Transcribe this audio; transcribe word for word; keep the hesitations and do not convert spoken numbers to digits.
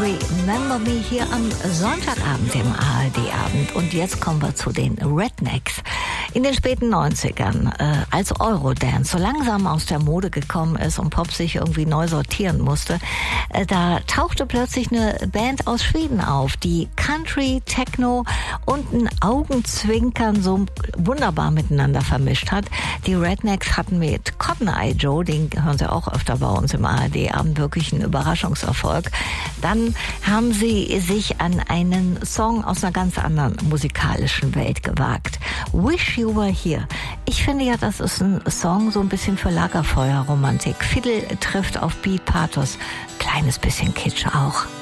Remember Me hier am Sonntagabend im A R D-Abend. Und jetzt kommen wir zu den Rednecks. In den späten neunzigern, äh, als Eurodance so langsam aus der Mode gekommen ist und Pop sich irgendwie neu sortieren musste, äh, da tauchte plötzlich eine Band aus Schweden auf, die Country, Techno und ein Augenzwinkern so wunderbar miteinander vermischt hat. Die Rednecks hatten mit Cotton Eye Joe, den hören Sie auch öfter bei uns im A R D-Abend, wirklich einen Überraschungserfolg. Dann haben sie sich an einen Song aus einer ganz anderen musikalischen Welt gewagt. Wish You Were Here. Ich finde ja, das ist ein Song so ein bisschen für Lagerfeuerromantik. Fiddle trifft auf Beat, Pathos, kleines bisschen Kitsch auch.